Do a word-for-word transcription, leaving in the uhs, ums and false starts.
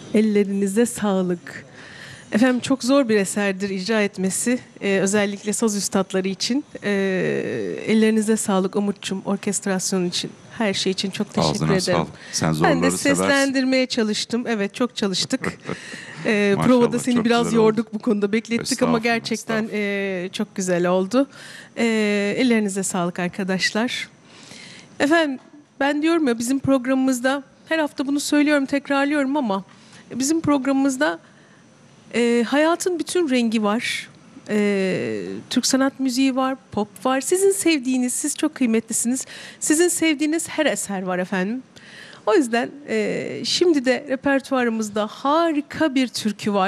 Ellerinize sağlık. Efendim çok zor bir eserdir icra etmesi. Ee, özellikle saz üstadları için. Ee, ellerinize sağlık Umut'cum, orkestrasyon için. Her şey için çok teşekkür Ağzına ederim. sağlık. Sen Ben de zorları seversin. seslendirmeye çalıştım. Evet, çok çalıştık. Ee, Maşallah, provada seni çok biraz güzel oldu. yorduk bu konuda. Beklettik ama Estağfurullah, gerçekten estağfurullah. e, çok güzel oldu. Ee, ellerinize sağlık arkadaşlar. Efendim ben diyorum ya, bizim programımızda her hafta bunu söylüyorum, tekrarlıyorum ama bizim programımızda e, hayatın bütün rengi var. E, Türk sanat müziği var, pop var. Sizin sevdiğiniz, siz çok kıymetlisiniz. Sizin sevdiğiniz her eser var efendim. O yüzden e, şimdi de repertuarımızda harika bir türkü var.